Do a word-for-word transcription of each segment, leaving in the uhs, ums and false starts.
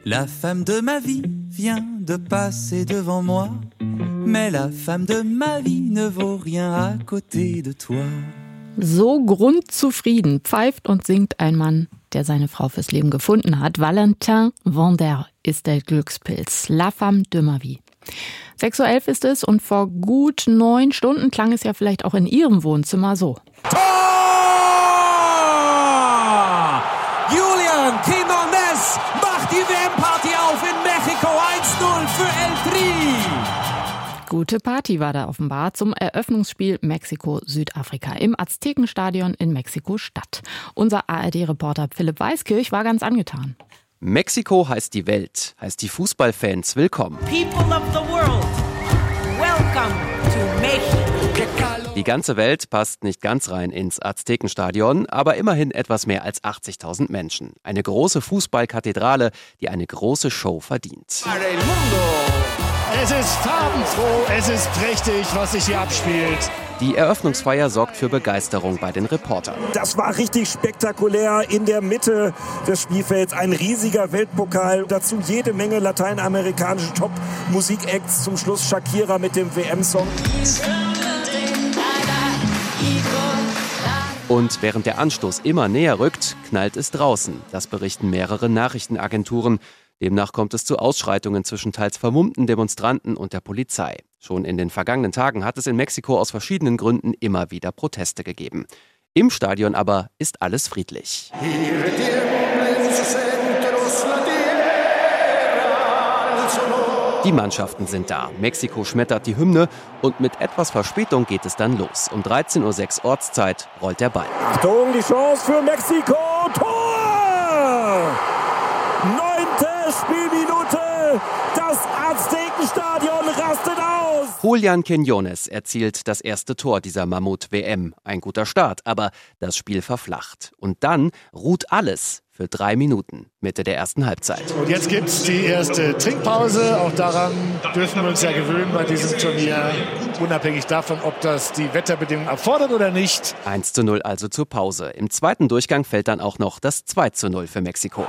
La femme de ma vie vient de passer devant moi, mais la femme de ma vie ne vaut rien à côté de toi. So grundzufrieden pfeift und singt ein Mann, der seine Frau fürs Leben gefunden hat. Valentin Vander ist der Glückspilz. La femme de ma vie. sechs Uhr elf ist es und vor gut neun Stunden klang es ja vielleicht auch in Ihrem Wohnzimmer so. Tor! Julian Quinones macht die W M-Party auf in Mexiko. eins null für El Tri. Gute Party war da offenbar zum Eröffnungsspiel Mexiko-Südafrika im Aztekenstadion in Mexiko-Stadt. Unser A R D-Reporter Philipp Weiskirch war ganz angetan. Mexiko heißt die Welt, heißt die Fußballfans willkommen. People of the world, welcome to Mexico. Die ganze Welt passt nicht ganz rein ins Aztekenstadion, aber immerhin etwas mehr als achtzigtausend Menschen. Eine große Fußballkathedrale, die eine große Show verdient. Es ist farbenfroh, es ist prächtig, was sich hier abspielt. Die Eröffnungsfeier sorgt für Begeisterung bei den Reportern. Das war richtig spektakulär. In der Mitte des Spielfelds ein riesiger Weltpokal. Dazu jede Menge lateinamerikanische Top-Musik-Acts. Zum Schluss Shakira mit dem W M-Song. Und während der Anstoß immer näher rückt, knallt es draußen. Das berichten mehrere Nachrichtenagenturen. Demnach kommt es zu Ausschreitungen zwischen teils vermummten Demonstranten und der Polizei. Schon in den vergangenen Tagen hat es in Mexiko aus verschiedenen Gründen immer wieder Proteste gegeben. Im Stadion aber ist alles friedlich. Die Mannschaften sind da. Mexiko schmettert die Hymne und mit etwas Verspätung geht es dann los. Um dreizehn Uhr sechs Ortszeit rollt der Ball. Achtung, die Chance für Mexiko. Tor! Neunte Spielminute. Das Aztekenstadion rastet aus. Julian Quinones erzielt das erste Tor dieser Mammut-W M. Ein guter Start, aber das Spiel verflacht. Und dann ruht alles für drei Minuten, Mitte der ersten Halbzeit. Und jetzt gibt's die erste Trinkpause. Auch daran dürfen wir uns ja gewöhnen bei diesem Turnier. Unabhängig davon, ob das die Wetterbedingungen erfordert oder nicht. eins zu null also zur Pause. Im zweiten Durchgang fällt dann auch noch das zwei zu null für Mexiko.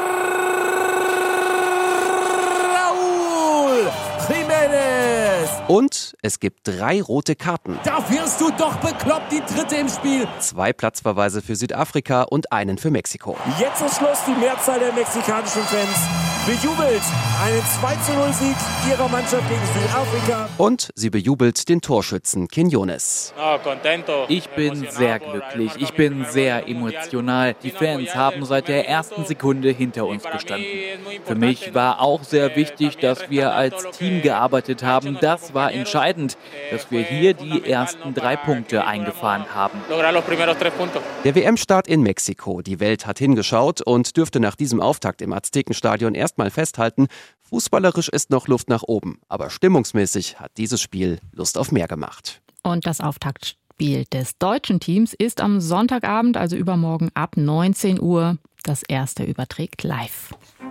Jimenez. Und es gibt drei rote Karten. Da wirst du doch bekloppt, die dritte im Spiel. Zwei Platzverweise für Südafrika und einen für Mexiko. Jetzt ist Schluss. Die Mehrzahl der mexikanischen Fans bejubelt einen zwei zu null Sieg ihrer Mannschaft gegen Südafrika. Und sie bejubelt den Torschützen Quinones. Ich bin sehr glücklich, ich bin sehr emotional. Die Fans haben seit der ersten Sekunde hinter uns gestanden. Für mich war auch sehr wichtig, dass wir als Team gearbeitet haben. Das war entscheidend, dass wir hier die ersten drei Punkte eingefahren haben. Der W M-Start in Mexiko. Die Welt hat hingeschaut und dürfte nach diesem Auftakt im Aztekenstadion erstmal festhalten, fußballerisch ist noch Luft nach oben. Aber stimmungsmäßig hat dieses Spiel Lust auf mehr gemacht. Und das Auftaktspiel des deutschen Teams ist am Sonntagabend, also übermorgen ab neunzehn Uhr. Das erste überträgt live.